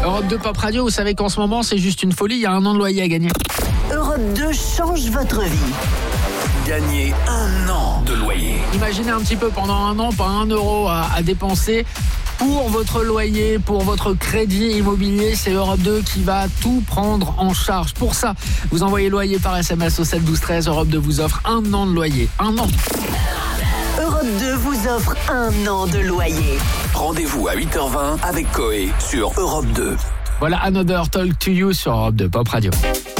Europe 2 Pop Radio, vous savez qu'en ce moment, c'est juste une folie. Il y a 1 an de loyer à gagner. Europe 2 change votre vie. Gagnez 1 an de loyer. Imaginez un petit peu, pendant 1 an, pas 1 euro à dépenser pour votre loyer, pour votre crédit immobilier. C'est Europe 2 qui va tout prendre en charge. Pour ça, vous envoyez loyer par SMS au 7 12 13. Europe 2 vous offre 1 an de loyer. 1 an. Europe 2 vous offre 1 an de loyer. Rendez-vous à 8h20 avec Coé sur Europe 2. Voilà Another Talk to You sur Europe 2 Pop Radio.